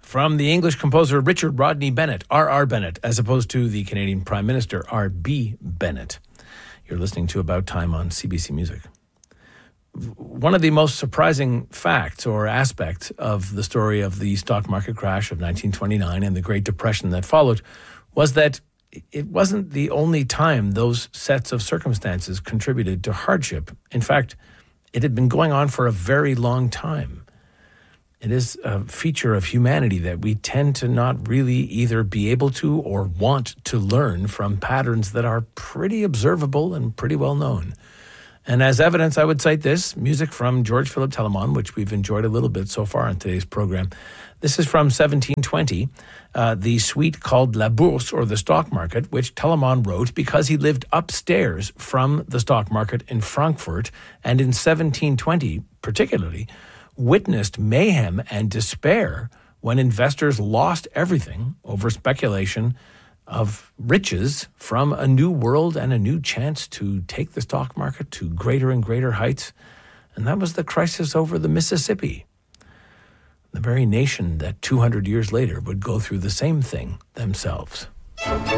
from the English composer Richard Rodney Bennett, R.R. Bennett, as opposed to the Canadian Prime Minister R.B. Bennett. You're listening to About Time on CBC Music. One of the most surprising facts or aspects of the story of the stock market crash of 1929 and the Great Depression that followed was that it wasn't the only time those sets of circumstances contributed to hardship. In fact, it had been going on for a very long time. It is a feature of humanity that we tend to not really either be able to or want to learn from patterns that are pretty observable and pretty well known. And as evidence, I would cite this, music from George Philippe Telemann, which we've enjoyed a little bit so far in today's program. This is from 1720, the suite called La Bourse, or the stock market, which Telemann wrote because he lived upstairs from the stock market in Frankfurt, and in 1720, particularly, witnessed mayhem and despair when investors lost everything over speculation of riches from a new world and a new chance to take the stock market to greater and greater heights. And that was the crisis over the Mississippi, the very nation that 200 years later would go through the same thing themselves.